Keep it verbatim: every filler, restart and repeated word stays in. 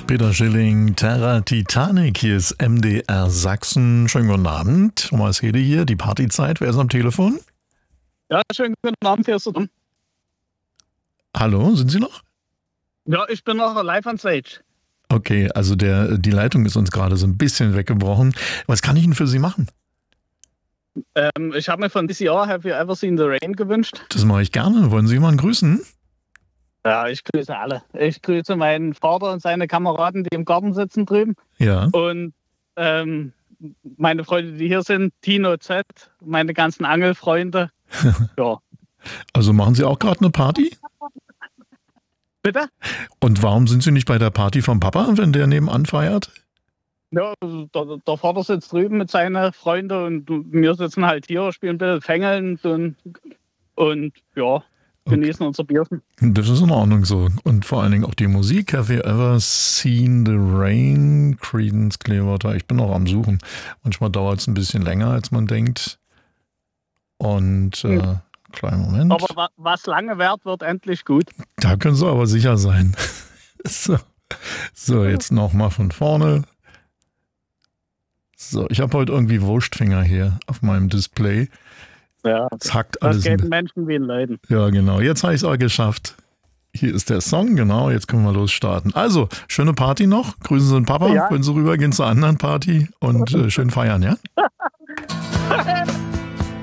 Peter Schilling, Terra Titanic, hier ist M D R Sachsen. Schönen guten Abend, Thomas Hede hier, die Partyzeit. Wer ist am Telefon? Ja, schönen guten Abend, hier ist der. Hallo, sind Sie noch? Ja, ich bin noch live on stage. Okay, also der, die Leitung ist uns gerade so ein bisschen weggebrochen. Was kann ich denn für Sie machen? Ähm, ich habe mir von D C R Have You Ever Seen the Rain gewünscht. Das mache ich gerne. Wollen Sie jemanden grüßen? Ja, ich grüße alle. Ich grüße meinen Vater und seine Kameraden, die im Garten sitzen drüben. Ja. Und ähm, meine Freunde, die hier sind, Tino Z, meine ganzen Angelfreunde. Ja. Also machen Sie auch gerade eine Party? Bitte? Und warum sind Sie nicht bei der Party vom Papa, wenn der nebenan feiert? Ja, der, der Vater sitzt drüben mit seinen Freunden und wir sitzen halt hier, spielen ein bisschen Fängeln und, und ja, genießen okay. unser Bierchen. Das ist in Ordnung so. Und vor allen Dingen auch die Musik. Have you ever seen the rain? Creedence Clearwater. Ich bin noch am Suchen. Manchmal dauert es ein bisschen länger, als man denkt. Und äh, hm. kleinen Moment. Aber was lange währt, wird endlich gut. Da können Sie aber sicher sein. so. so, jetzt nochmal von vorne. So, ich habe heute irgendwie Wurstfinger hier auf meinem Display. Ja, es hackt das alles. geht in Menschen wie in Leuten. Ja, genau. Jetzt habe ich es auch geschafft. Hier ist der Song, genau. Jetzt können wir losstarten. Also, schöne Party noch. Grüßen Sie den Papa, ja. Wenn Sie rübergehen zur anderen Party und äh, schön feiern, ja?